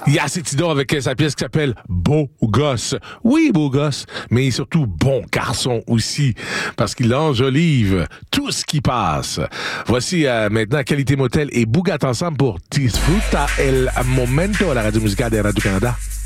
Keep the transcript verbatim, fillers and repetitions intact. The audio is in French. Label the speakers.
Speaker 1: Il y a Tidon avec sa pièce qui s'appelle Beau Gosse. Oui, beau gosse, mais surtout bon garçon aussi, parce qu'il enjolive tout ce qui passe. Voici euh, maintenant Qualité Motel et Bougat ensemble pour Disfruta el Momento à la radio musicale de Radio-Canada.